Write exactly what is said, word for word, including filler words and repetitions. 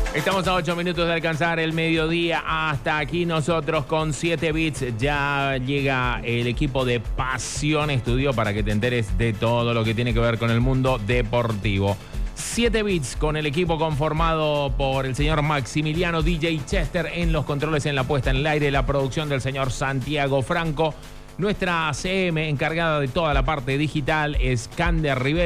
Estamos a ocho minutos de alcanzar el mediodía. Hasta aquí nosotros con siete bits. Ya llega el equipo de Pasión Estudio para que te enteres de todo lo que tiene que ver con el mundo deportivo. siete bits con el equipo conformado por el señor Maximiliano D J Chester en los controles, en la puesta en el aire, la producción del señor Santiago Franco. Nuestra C M encargada de toda la parte digital es Cande Rivera.